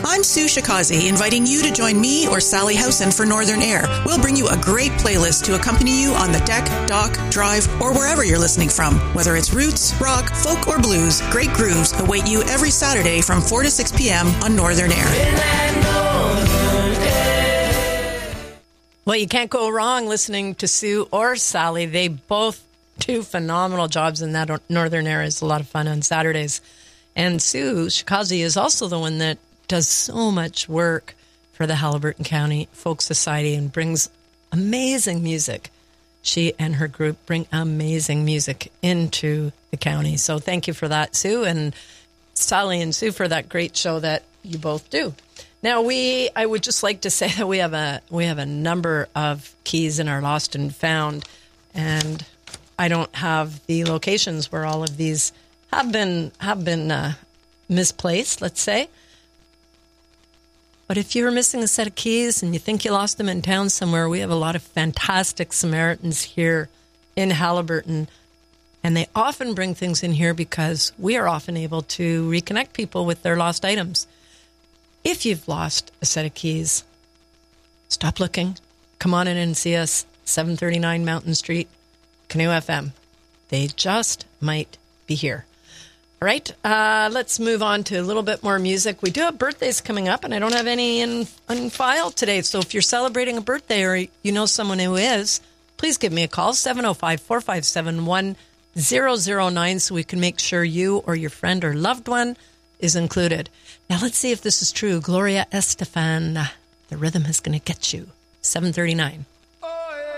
I'm Sue Shikazi, inviting you to join me or Sally Housen for Northern Air. We'll bring you a great playlist to accompany you on the deck, dock, drive, or wherever you're listening from. Whether it's roots, rock, folk, or blues, great grooves await you every Saturday from 4 to 6 p.m. on Northern Air. Well, you can't go wrong listening to Sue or Sally. They both do phenomenal jobs, and that Northern Air is a lot of fun on Saturdays. And Sue Shikazi is also the one that does so much work for the Haliburton County Folk Society and brings amazing music. She and her group bring amazing music into the county. So thank you for that, Sue, and Sally and Sue for that great show that you both do. Now, I would just like to say that we have a number of keys in our Lost and Found, and I don't have the locations where all of these have been misplaced, let's say. But if you're missing a set of keys and you think you lost them in town somewhere, we have a lot of fantastic Samaritans here in Haliburton, and they often bring things in here because we are often able to reconnect people with their lost items. If you've lost a set of keys, stop looking. Come on in and see us, 739 Mountain Street, Canoe FM. They just might be here. All right, let's move on to a little bit more music. We do have birthdays coming up, and I don't have any in file today. So if you're celebrating a birthday or you know someone who is, please give me a call, 705-457-1009, so we can make sure you or your friend or loved one is included. Now, let's see if this is true. Gloria Estefan, The Rhythm Is Gonna Get You, 739.